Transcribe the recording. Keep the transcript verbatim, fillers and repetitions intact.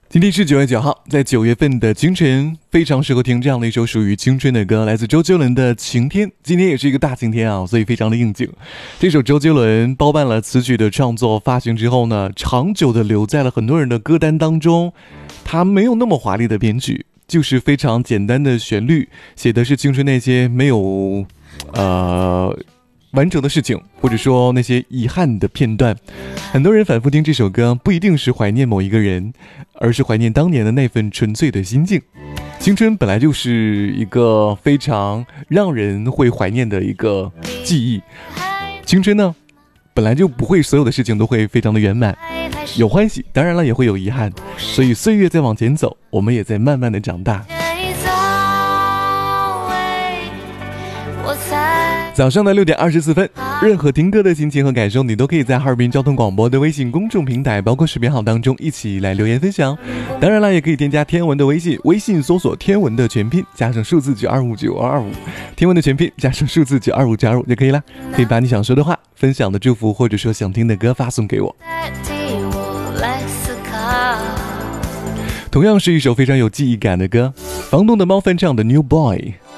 今天是九月九号，在九月份的清晨，非常适合听这样的一首属于青春的歌，来自周杰伦的《晴天》。今天也是一个大晴天啊，所以非常的应景。这首周杰伦包办了词曲的创作发行之后呢，长久的留在了很多人的歌单当中。它没有那么华丽的编曲，就是非常简单的旋律，写的是青春那些没有呃完整的事情，或者说那些遗憾的片段。很多人反复听这首歌，不一定是怀念某一个人，而是怀念当年的那份纯粹的心境。青春本来就是一个非常让人会怀念的一个记忆。青春呢，本来就不会所有的事情都会非常的圆满，有欢喜，当然了也会有遗憾。所以岁月在往前走，我们也在慢慢的长大。早上的六点二十四分，任何听歌的心情和感受，你都可以在哈尔滨交通广播的微信公众平台，包括视频号当中一起来留言分享。当然了，也可以添加天文的微信，微信搜索天文的全拼加上数字九二五九二二五，天文的全拼加上数字九二五九二五就可以了。可以把你想说的话、分享的祝福，或者说想听的歌发送给我。同样是一首非常有记忆感的歌，房东的猫翻唱的 New Boy。